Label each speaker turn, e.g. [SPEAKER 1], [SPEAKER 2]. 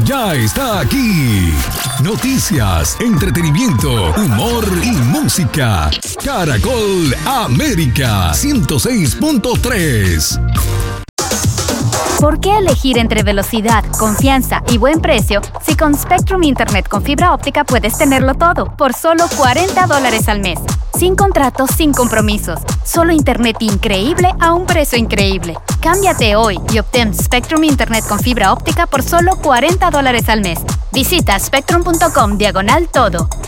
[SPEAKER 1] ya está aquí. Noticias, entretenimiento, humor y música. Caracol América 106.3.
[SPEAKER 2] ¿Por qué elegir entre velocidad, confianza y buen precio si con Spectrum Internet con fibra óptica puedes tenerlo todo por solo $40 al mes? Sin contratos, sin compromisos. Solo internet increíble a un precio increíble. Cámbiate hoy y obtén Spectrum Internet con fibra óptica por solo $40 al mes. Visita spectrum.com/todo.